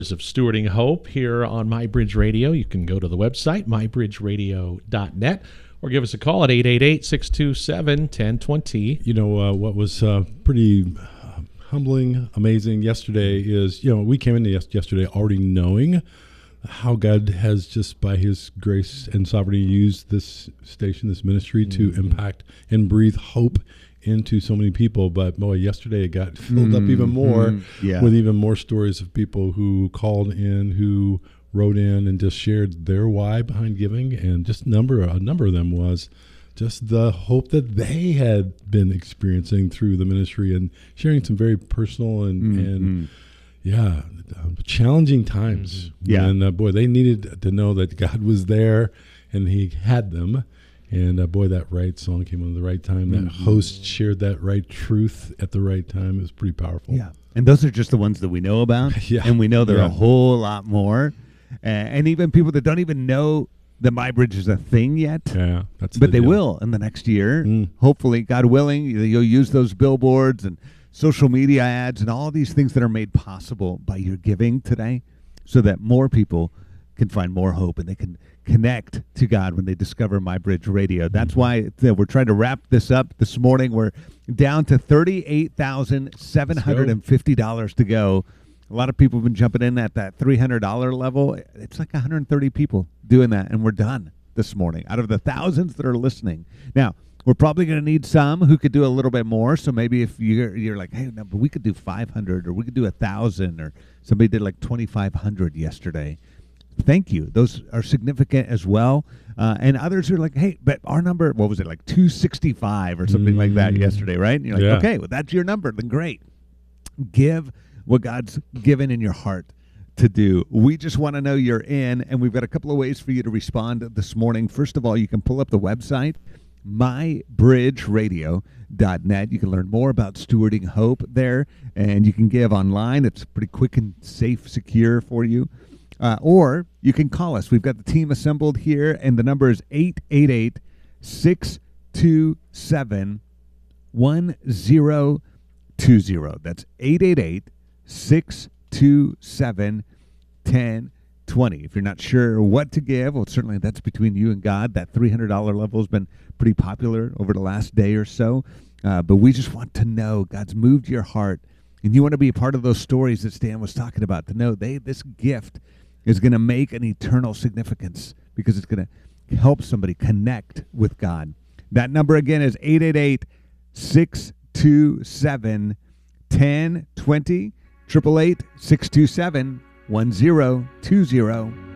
of Stewarding Hope here on MyBridge Radio. You can go to the website, mybridgeradio.net, or give us a call at 888-627-1020. You know, what was pretty humbling, amazing yesterday is, we came into yesterday already knowing how God has just by his grace and sovereignty used this station, this ministry to impact and breathe hope into so many people. But boy, yesterday it got filled up even more with even more stories of people who called in, who wrote in and just shared their why behind giving. And just a number of them was just the hope that they had been experiencing through the ministry, and sharing some very personal and challenging times. And boy, they needed to know that God was there and he had them. And boy, that right song came on at the right time. That host shared that right truth at the right time. It was pretty powerful. Yeah, and those are just the ones that we know about. And we know there are a whole lot more. And even people that don't even know that MyBridge is a thing yet. Yeah, but they will in the next year. Hopefully, God willing, you'll use those billboards and social media ads and all these things that are made possible by your giving today, so that more people can find more hope and they can connect to God when they discover MyBridge Radio. That's why we're trying to wrap this up this morning. We're down to $38,750 to go. A lot of people have been jumping in at that $300 level. It's like 130 people doing that, and we're done this morning out of the thousands that are listening. Now, we're probably going to need some who could do a little bit more. So maybe if you're like, hey, no, but we could do 500 or we could do 1,000, or somebody did like 2,500 yesterday. Thank you. Those are significant as well. And others are like, hey, but our number, what was it, like 265 or something like that yesterday, right? And you're like, okay, well, that's your number. Then great. Give what God's given in your heart to do. We just want to know you're in, and we've got a couple of ways for you to respond this morning. First of all, you can pull up the website, mybridgeradio.net. You can learn more about stewarding hope there, and you can give online. It's pretty quick and safe, secure for you. Or you can call us. We've got the team assembled here, and the number is 888-627-1020. That's 888-627-1020. If you're not sure what to give, well, certainly that's between you and God. That $300 level has been pretty popular over the last day or so. But we just want to know God's moved your heart, and you want to be a part of those stories that Stan was talking about, to know this gift is going to make an eternal significance because it's going to help somebody connect with God. That number again is 888-627-1020, 888-627-1020.